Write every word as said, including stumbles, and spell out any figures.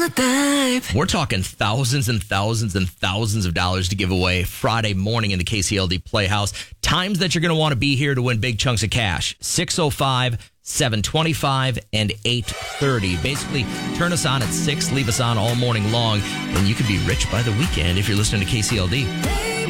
on a dime. We're talking thousands and thousands and thousands of dollars to give away Friday morning in the K C L D Playhouse. Times that you're going to want to be here to win big chunks of cash. six oh five, seven twenty-five, and eight thirty. Basically, turn us on at six, leave us on all morning long, and you could be rich by the weekend if you're listening to K C L D.